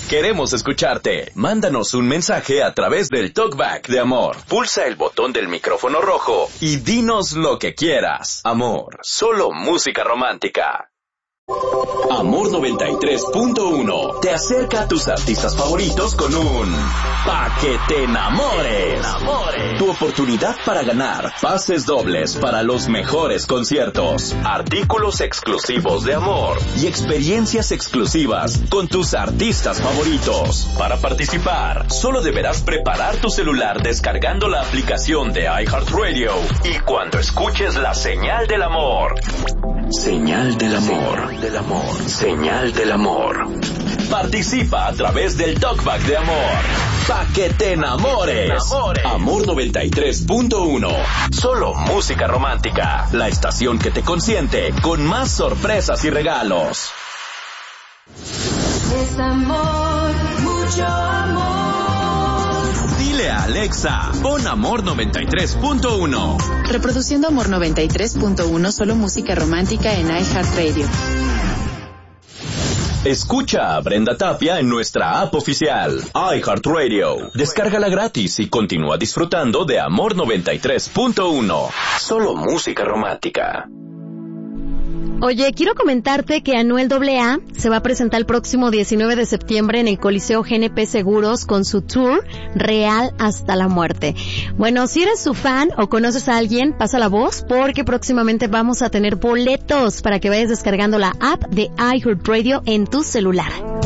Queremos escucharte. Mándanos un mensaje a través del Talkback de Amor. Pulsa el botón del micrófono rojo y dinos lo que quieras. Amor, solo música romántica. Amor 93.1 te acerca a tus artistas favoritos con un Pa' que te enamores. Tu oportunidad para ganar pases dobles para los mejores conciertos, artículos exclusivos de Amor y experiencias exclusivas con tus artistas favoritos. Para participar, solo deberás preparar tu celular descargando la aplicación de iHeartRadio y cuando escuches la señal del amor. Señal del amor. Señal del amor. Participa a través del Talkback de Amor. Pa' que te enamores. Amor 93.1. Solo música romántica. La estación que te consiente con más sorpresas y regalos. Es amor, mucho amor. Dile a Alexa, pon Amor 93.1. Reproduciendo Amor 93.1, solo música romántica en iHeartRadio. Escucha a Brenda Tapia en nuestra app oficial, iHeartRadio. Descárgala gratis y continúa disfrutando de Amor 93.1. Solo música romántica. Oye, quiero comentarte que Anuel AA se va a presentar el próximo 19 de septiembre en el Coliseo GNP Seguros con su tour Real hasta la muerte. Bueno, si eres su fan o conoces a alguien, pasa la voz porque próximamente vamos a tener boletos para que vayas descargando la app de iHeartRadio en tu celular.